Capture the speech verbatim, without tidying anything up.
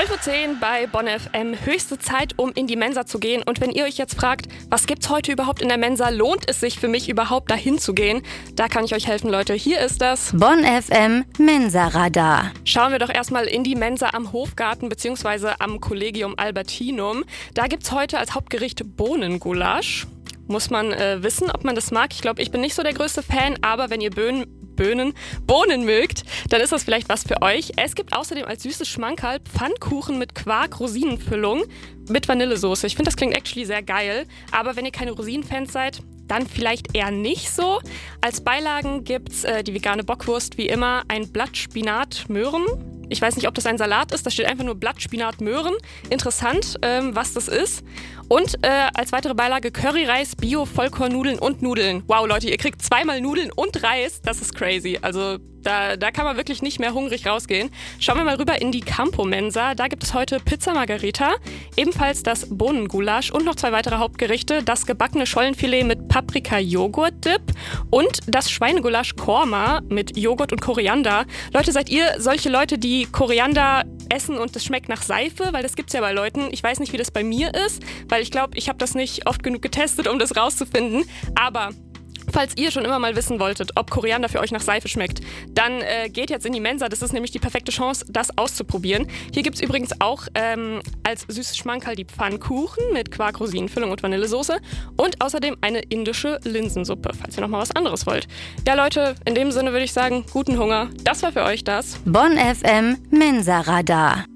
zwölf Uhr zehn bei Bonn F M. Höchste Zeit, um in die Mensa zu gehen. Und wenn ihr euch jetzt fragt, was gibt's heute überhaupt in der Mensa? Lohnt es sich für mich überhaupt dahin zu gehen? Da kann ich euch helfen, Leute. Hier ist das Bonn F M Mensa-Radar. Schauen wir doch erstmal in die Mensa am Hofgarten bzw. am Collegium Albertinum. Da gibt's heute als Hauptgericht Bohnengulasch. Muss man äh, wissen, ob man das mag. Ich glaube, ich bin nicht so der größte Fan, aber wenn ihr Böhnen Böhnen, Bohnen mögt, dann ist das vielleicht was für euch. Es gibt außerdem als süßes Schmankerl Pfannkuchen mit Quark-Rosinenfüllung mit Vanillesoße. Ich finde, das klingt actually sehr geil. Aber wenn ihr keine Rosinenfans seid, dann vielleicht eher nicht so. Als Beilagen gibt's äh, die vegane Bockwurst, wie immer, ein Blatt Spinat Möhren. Ich weiß nicht, ob das ein Salat ist, da steht einfach nur Blatt Spinat Möhren. Interessant, ähm, was das ist. Und äh, als weitere Beilage Curryreis, Bio-Vollkornnudeln und Nudeln. Wow, Leute, ihr kriegt zweimal Nudeln und Reis. Das ist crazy. Also da, da kann man wirklich nicht mehr hungrig rausgehen. Schauen wir mal rüber in die Campo-Mensa. Da gibt es heute Pizza Margherita, ebenfalls das Bohnengulasch und noch zwei weitere Hauptgerichte. Das gebackene Schollenfilet mit Paprika-Joghurt-Dip und das Schweinegulasch Korma mit Joghurt und Koriander. Leute, seid ihr solche Leute, die Koriander essen und das schmeckt nach Seife? Weil das gibt's ja bei Leuten. Ich weiß nicht, wie das bei mir ist, weil ich glaube, ich habe das nicht oft genug getestet, um das rauszufinden. Aber falls ihr schon immer mal wissen wolltet, ob Koriander für euch nach Seife schmeckt, dann äh, geht jetzt in die Mensa. Das ist nämlich die perfekte Chance, das auszuprobieren. Hier gibt es übrigens auch ähm, als süßes Schmankerl die Pfannkuchen mit Quark-Rosinenfüllung und Vanillesoße und außerdem eine indische Linsensuppe, falls ihr noch mal was anderes wollt. Ja, Leute, in dem Sinne würde ich sagen, guten Hunger. Das war für euch das Bonn F M Mensa-Radar.